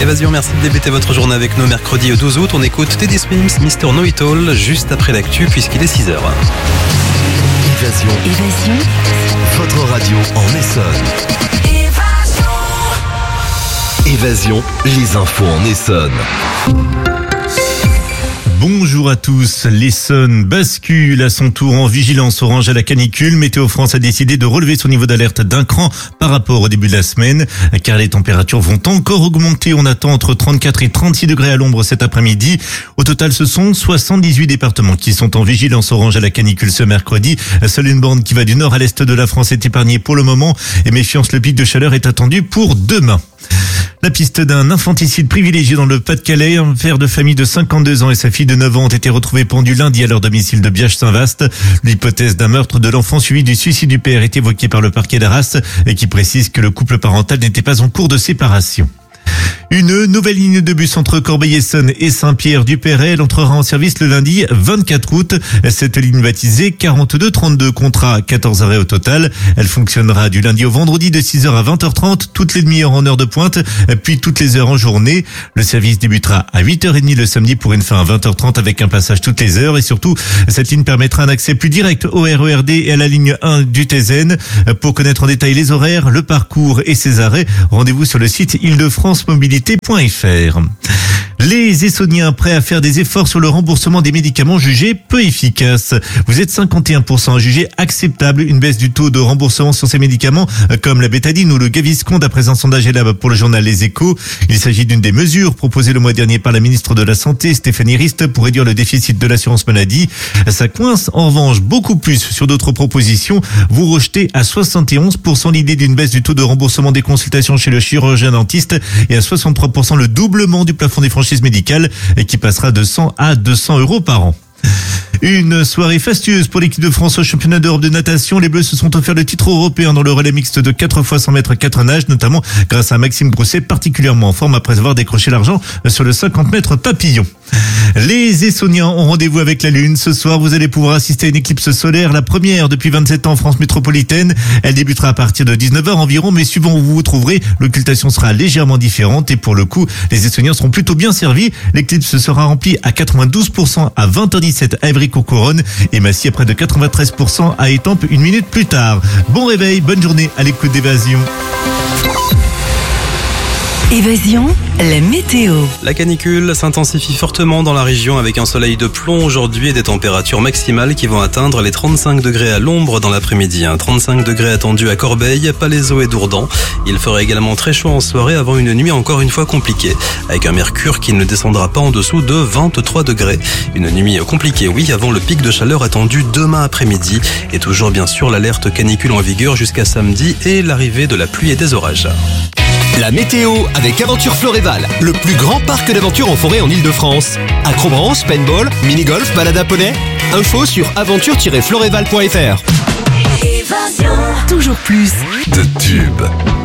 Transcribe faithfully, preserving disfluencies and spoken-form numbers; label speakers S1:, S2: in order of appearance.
S1: Évasion, merci de débuter votre journée avec nous mercredi douze août. On écoute Teddy Swims, Mister Know It All, juste après l'actu puisqu'il est six heures.
S2: Évasion.
S3: Évasion.
S2: Votre radio en Essonne. Évasion, les infos en Essonne.
S4: Bonjour à tous. L'Essonne bascule à son tour en vigilance orange à la canicule. Météo France a décidé de relever son niveau d'alerte d'un cran par rapport au début de la semaine, car les températures vont encore augmenter. On attend entre trente-quatre et trente-six degrés à l'ombre cet après-midi. Au total, ce sont soixante-dix-huit départements qui sont en vigilance orange à la canicule ce mercredi. Seule une bande qui va du nord à l'est de la France est épargnée pour le moment. Et méfiance, le pic de chaleur est attendu pour demain. La piste d'un infanticide privilégié dans le Pas-de-Calais. Un père de famille de cinquante-deux ans et sa fille de neuf ans ont été retrouvés pendus lundi à leur domicile de Biache-Saint-Vaast. L'hypothèse d'un meurtre de l'enfant suivi du suicide du père est évoquée par le parquet d'Arras et qui précise que le couple parental n'était pas en cours de séparation. Une nouvelle ligne de bus entre Corbeil-Essonnes et Saint-Pierre-du-Perret. Elle entrera en service le lundi vingt-quatre août. Cette ligne baptisée quarante-deux trente-deux comptera quatorze arrêts au total. Elle fonctionnera du lundi au vendredi de six heures à vingt heures trente, toutes les demi-heures en heure de pointe, puis toutes les heures en journée. Le service débutera à huit heures trente le samedi pour une fin à vingt heures trente avec un passage toutes les heures. Et surtout, cette ligne permettra un accès plus direct au R E R D et à la ligne un du T Z N. Pour connaître en détail les horaires, le parcours et ses arrêts, rendez-vous sur le site île de france mobilité point f r. Les Essonniens prêts à faire des efforts sur le remboursement des médicaments jugés peu efficaces. Vous êtes cinquante et un pour cent à juger acceptable une baisse du taux de remboursement sur ces médicaments comme la bétadine ou le Gaviscon d'après un sondage Elab pour le journal Les Échos. Il s'agit d'une des mesures proposées le mois dernier par la ministre de la Santé, Stéphanie Rist, pour réduire le déficit de l'assurance maladie. Ça coince en revanche beaucoup plus sur d'autres propositions. Vous rejetez à soixante et onze pour cent l'idée d'une baisse du taux de remboursement des consultations chez le chirurgien dentiste et à soixante-trois pour cent le doublement du plafond des franchises médicale qui passera de cent à deux cents euros par an. Une soirée fastueuse pour l'équipe de France au championnat d'Europe de natation. Les Bleus se sont offert le titre européen dans le relais mixte de quatre fois cent mètres quatre nages, notamment grâce à Maxime Brousset, particulièrement en forme après avoir décroché l'argent sur le cinquante mètres papillon. Les Essonniens ont rendez-vous avec la Lune. Ce soir, vous allez pouvoir assister à une éclipse solaire, la première depuis vingt-sept ans en France métropolitaine. Elle débutera à partir de dix-neuf heures environ, mais suivant où vous vous trouverez, l'occultation sera légèrement différente et pour le coup, les Essonniens seront plutôt bien servis. L'éclipse sera remplie à quatre-vingt-douze pour cent à vingt heures dix-sept à Évry-Courcouronnes et Massy à près de quatre-vingt-treize pour cent à Étampes une minute plus tard. Bon réveil, bonne journée à l'écoute d'Évasion.
S3: Évasion, la météo.
S1: La canicule s'intensifie fortement dans la région avec un soleil de plomb aujourd'hui et des températures maximales qui vont atteindre les trente-cinq degrés à l'ombre dans l'après-midi. trente-cinq degrés attendus à Corbeil, Palaiseau et Dourdan. Il fera également très chaud en soirée avant une nuit encore une fois compliquée, avec un mercure qui ne descendra pas en dessous de vingt-trois degrés. Une nuit compliquée, oui, avant le pic de chaleur attendu demain après-midi. Et toujours bien sûr l'alerte canicule en vigueur jusqu'à samedi et l'arrivée de la pluie et des orages.
S5: La météo avec Aventure Floréval, le plus grand parc d'aventure en forêt en Ile-de-France. Acrobranche, paintball, mini-golf, balade à poney. Info sur aventure tiret floréval point f r.
S3: Toujours plus
S2: De tubes.